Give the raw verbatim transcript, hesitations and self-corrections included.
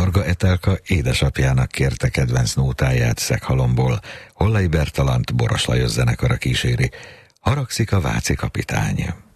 Varga Etelka édesapjának kérte kedvenc nótáját Szeghalomból, Hollai Bertalant Boros Lajos zenekara kíséri. Haragszik a váci kapitány.